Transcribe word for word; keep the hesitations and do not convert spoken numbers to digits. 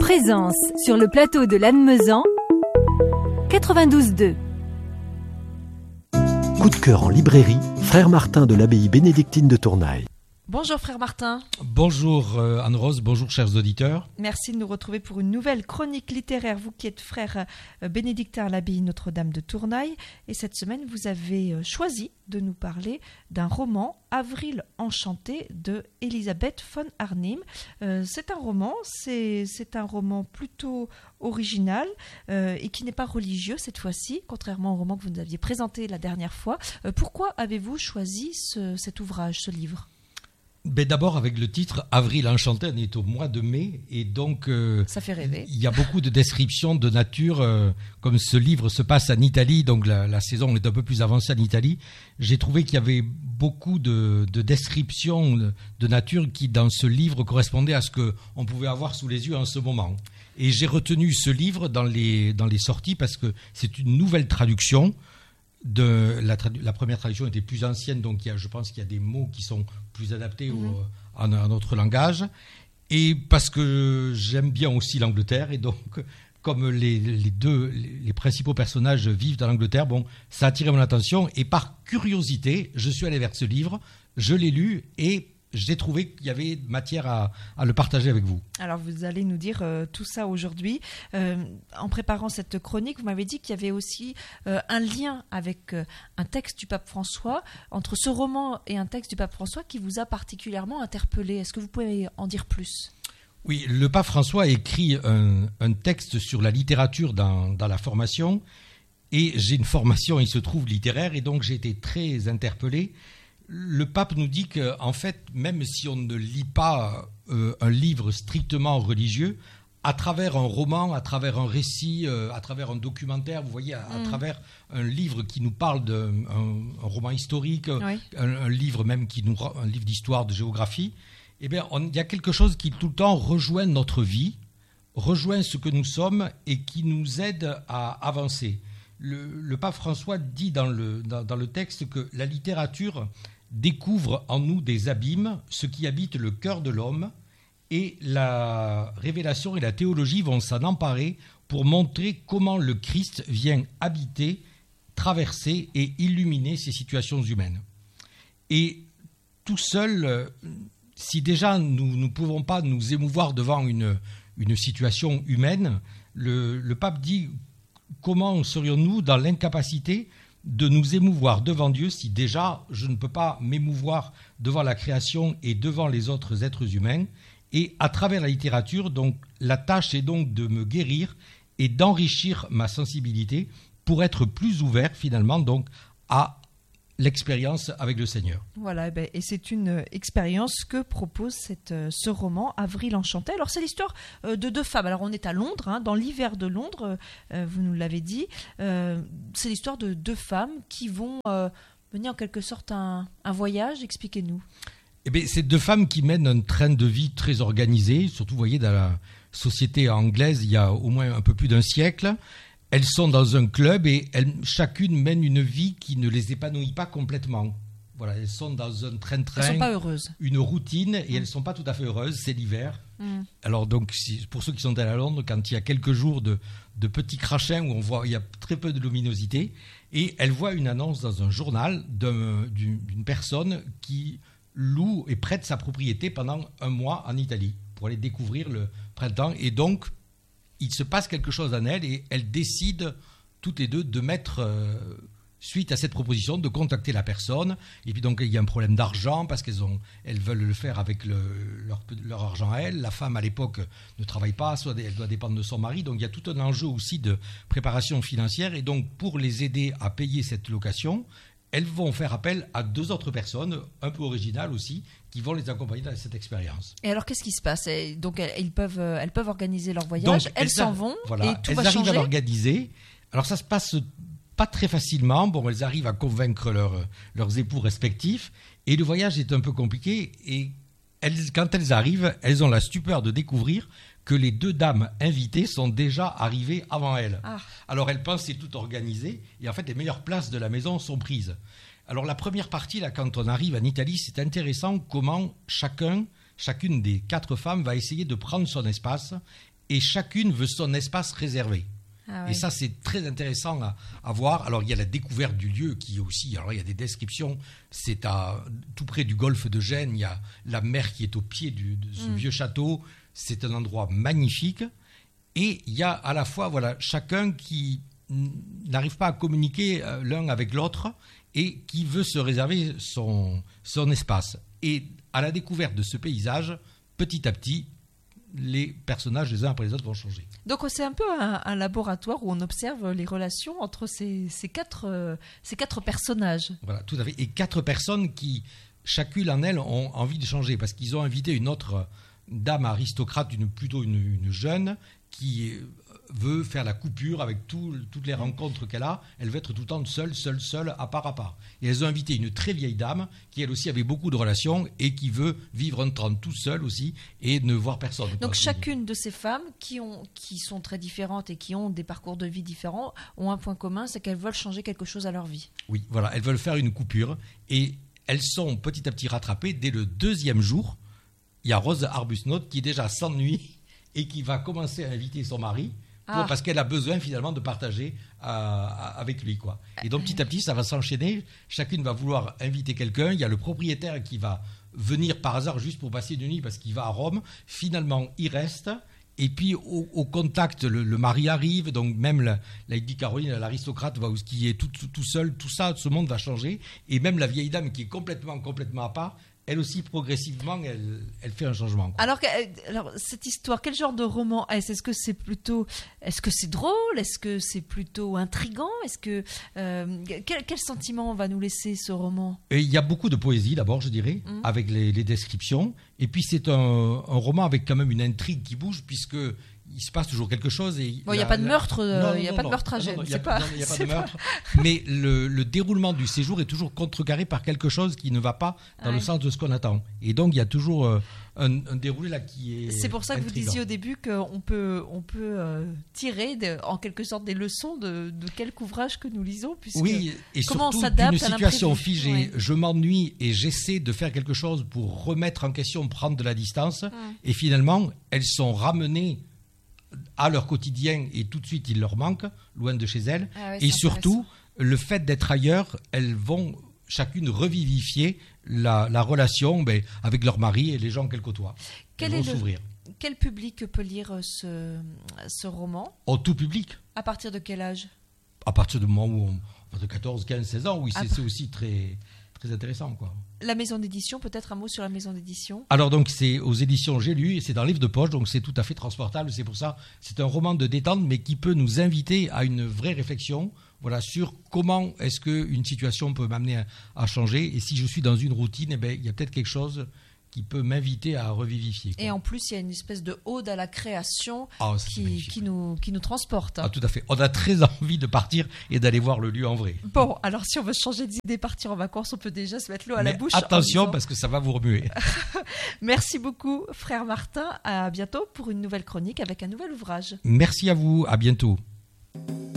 Présence sur le plateau de Lannemezan, quatre-vingt-douze deux. Coup de cœur en librairie, Frère Martin de l'abbaye bénédictine de Tournaille. Bonjour Frère Martin. Bonjour euh, Anne-Rose, bonjour chers auditeurs. Merci de nous retrouver pour une nouvelle chronique littéraire, vous qui êtes frère euh, bénédictin à l'abbaye Notre-Dame de Tournaille. Et cette semaine, vous avez euh, choisi de nous parler d'un roman, Avril enchanté, de Elisabeth von Arnim. Euh, c'est un roman, c'est, c'est un roman plutôt original euh, et qui n'est pas religieux cette fois-ci, contrairement au roman que vous nous aviez présenté la dernière fois. Euh, pourquoi avez-vous choisi ce, cet ouvrage, ce livre ? Ben d'abord avec le titre Avril enchanté, on est au mois de mai et donc euh, ça fait rêver. Il y a beaucoup de descriptions de nature, euh, comme ce livre se passe en Italie, donc la, la saison est un peu plus avancée en Italie. J'ai trouvé qu'il y avait beaucoup de, de descriptions de nature qui dans ce livre correspondaient à ce qu'on pouvait avoir sous les yeux en ce moment. Et j'ai retenu ce livre dans les, dans les sorties parce que c'est une nouvelle traduction. De la, tradu- la première traduction était plus ancienne, donc il y a, je pense qu'il y a des mots qui sont plus adaptés mmh. au, à, à notre langage. Et parce que j'aime bien aussi l'Angleterre, et donc comme les, les deux les, les principaux personnages vivent dans l'Angleterre, bon, ça a attiré mon attention. Et par curiosité, je suis allé vers ce livre, je l'ai lu et j'ai trouvé qu'il y avait matière à, à le partager avec vous. Alors, vous allez nous dire euh, tout ça aujourd'hui. Euh, en préparant cette chronique, vous m'avez dit qu'il y avait aussi euh, un lien avec euh, un texte du pape François, entre ce roman et un texte du pape François qui vous a particulièrement interpellé. Est-ce que vous pouvez en dire plus ? Oui, le pape François a écrit un, un texte sur la littérature dans, dans la formation. Et j'ai une formation, il se trouve, littéraire, et donc j'ai été très interpellé. Le pape nous dit qu'en fait, même si on ne lit pas euh, un livre strictement religieux, à travers un roman, à travers un récit, euh, à travers un documentaire, vous voyez, à, à mmh. travers un livre qui nous parle d'un un, un roman historique, oui. un, un livre même qui nous, un livre d'histoire, de géographie, eh bien, il y a quelque chose qui tout le temps rejoint notre vie, rejoint ce que nous sommes et qui nous aide à avancer. Le, le pape François dit dans le, dans, dans le texte que la littérature découvre en nous des abîmes, ce qui habite le cœur de l'homme, et la révélation et la théologie vont s'en emparer pour montrer comment le Christ vient habiter, traverser et illuminer ces situations humaines. Et tout seul, si déjà nous ne pouvons pas nous émouvoir devant une, une situation humaine, le, le pape dit comment serions-nous dans l'incapacité de nous émouvoir devant Dieu si déjà je ne peux pas m'émouvoir devant la création et devant les autres êtres humains. Et à travers la littérature, donc, la tâche est donc de me guérir et d'enrichir ma sensibilité pour être plus ouvert finalement donc, à l'expérience avec le Seigneur. Voilà, et c'est une expérience que propose cette, ce roman, Avril enchanté. Alors c'est l'histoire de deux femmes. Alors on est à Londres, hein, dans l'hiver de Londres, vous nous l'avez dit. Euh, c'est l'histoire de deux femmes qui vont euh, mener en quelque sorte un, un voyage. Expliquez-nous. Eh bien, c'est deux femmes qui mènent un train de vie très organisé. Surtout, vous voyez, dans la société anglaise, il y a au moins un peu plus d'un siècle. Elles sont dans un club et elles, chacune mène une vie qui ne les épanouit pas complètement. Voilà, elles sont dans un train-train. Elles ne sont pas heureuses. Une routine et mmh. elles ne sont pas tout à fait heureuses. C'est l'hiver. Mmh. Alors donc, si, pour ceux qui sont allés à Londres, quand il y a quelques jours de, de petits crachins où on voit il y a très peu de luminosité, et elles voient une annonce dans un journal d'un, d'une, d'une personne qui loue et prête sa propriété pendant un mois en Italie pour aller découvrir le printemps. Et donc, il se passe quelque chose en elles et elles décident toutes les deux de mettre, euh, suite à cette proposition, de contacter la personne. Et puis donc il y a un problème d'argent parce qu'elles ont, elles veulent le faire avec le, leur, leur argent à elles. La femme à l'époque ne travaille pas, soit elle doit dépendre de son mari. Donc il y a tout un enjeu aussi de préparation financière. Et donc pour les aider à payer cette location, elles vont faire appel à deux autres personnes, un peu originales aussi, qui vont les accompagner dans cette expérience. Et alors, qu'est-ce qui se passe ? Donc, elles peuvent, elles peuvent organiser leur voyage, donc, elles, elles s'en vont, voilà, et tout va changer. Elles arrivent à l'organiser. Alors, ça se passe pas très facilement. Bon, elles arrivent à convaincre leur, leurs époux respectifs. Et le voyage est un peu compliqué. Et elles, quand elles arrivent, elles ont la stupeur de découvrir que les deux dames invitées sont déjà arrivées avant elles. Ah. Alors elles pensent que c'est tout organisé, et en fait les meilleures places de la maison sont prises. Alors la première partie, là, quand on arrive en Italie, c'est intéressant comment chacun, chacune des quatre femmes va essayer de prendre son espace et chacune veut son espace réservé. Ah ouais. Et ça, c'est très intéressant à, à voir. Alors, il y a la découverte du lieu qui est aussi... Alors, il y a des descriptions. C'est à, tout près du golfe de Gênes. Il y a la mer qui est au pied du, de ce mmh. vieux château. C'est un endroit magnifique. Et il y a à la fois voilà, chacun qui n'arrive pas à communiquer l'un avec l'autre et qui veut se réserver son, son espace. Et à la découverte de ce paysage, petit à petit, les personnages les uns après les autres vont changer. Donc c'est un peu un, un laboratoire où on observe les relations entre ces, ces, quatre, euh, ces quatre personnages. Voilà, tout à fait. Et quatre personnes qui, chacune en elles, ont envie de changer parce qu'ils ont invité une autre dame aristocrate, une, plutôt une, une jeune, qui veut faire la coupure avec tout, toutes les rencontres qu'elle a. Elle veut être tout le temps seule, seule, seule, à part à part. Et elles ont invité une très vieille dame qui, elle aussi, avait beaucoup de relations et qui veut vivre un temps tout seule aussi et ne voir personne. Donc chacune de ces femmes qui, ont, qui sont très différentes et qui ont des parcours de vie différents ont un point commun, c'est qu'elles veulent changer quelque chose à leur vie. Oui, voilà, elles veulent faire une coupure et elles sont petit à petit rattrapées. Dès le deuxième jour, il y a Rose Arbuthnot qui déjà s'ennuie et qui va commencer à inviter son mari pour, ah. parce qu'elle a besoin finalement de partager euh, avec lui, quoi. Et donc petit à petit, ça va s'enchaîner. Chacune va vouloir inviter quelqu'un. Il y a le propriétaire qui va venir par hasard juste pour passer une nuit parce qu'il va à Rome. Finalement, il reste. Et puis au, au contact, le, le mari arrive. Donc même la, la Lady Caroline, l'aristocrate, va, qui est tout, tout, tout seul. Tout ça, ce monde va changer. Et même la vieille dame qui est complètement, complètement à part, elle aussi, progressivement, elle, elle fait un changement, quoi. Alors, alors, cette histoire, quel genre de roman est-ce? Est-ce que c'est plutôt, est-ce que c'est drôle? Est-ce que c'est plutôt intriguant? Est-ce que euh, quel, quel sentiment va nous laisser ce roman? Et il y a beaucoup de poésie, d'abord, je dirais, mmh. avec les, les descriptions. Et puis, c'est un, un roman avec quand même une intrigue qui bouge, puisque il se passe toujours quelque chose. Il bon, n'y a pas de meurtre, il n'y a pas de meurtre à Gênes. Il n'y a pas de meurtre. Mais le, le déroulement du séjour est toujours contrecarré par quelque chose qui ne va pas dans ah le oui. sens de ce qu'on attend. Et donc, il y a toujours euh, un, un déroulé là qui est C'est pour ça que intriguant. Vous disiez au début qu'on peut, on peut euh, tirer de, en quelque sorte des leçons de, de quelque ouvrage que nous lisons. Puisque oui, et comment surtout on s'adapte d'une situation à figée. Oui. Je m'ennuie et j'essaie de faire quelque chose pour remettre en question, prendre de la distance. Hum. Et finalement, elles sont ramenées à leur quotidien et tout de suite il leur manque, loin de chez elles. Ah ouais, et surtout, le fait d'être ailleurs, elles vont chacune revivifier la, la relation ben, avec leur mari et les gens qu'elles côtoient. Quel est le, quel public peut lire ce, ce roman? Oh, tout public. À partir de quel âge? À partir du moment où on, de quatorze, quinze, seize ans, oui, c'est, c'est aussi très... très intéressant, quoi. La maison d'édition, peut-être un mot sur la maison d'édition? Alors donc c'est aux éditions J'ai lu et c'est dans Livre de poche, donc c'est tout à fait transportable. C'est pour ça, c'est un roman de détente, mais qui peut nous inviter à une vraie réflexion, voilà, sur comment est-ce qu'une situation peut m'amener à, à changer. Et si je suis dans une routine, eh ben, il y a peut-être quelque chose qui peut m'inviter à revivifier, quoi. Et en plus, il y a une espèce de ode à la création ah, qui, qui, nous, qui nous transporte. Ah, tout à fait. On a très envie de partir et d'aller voir le lieu en vrai. Bon, alors si on veut changer d'idée, partir en vacances, on peut déjà se mettre l'eau à Mais la bouche. Attention, disant... parce que ça va vous remuer. Merci beaucoup, frère Martin. À bientôt pour une nouvelle chronique avec un nouvel ouvrage. Merci à vous. À bientôt.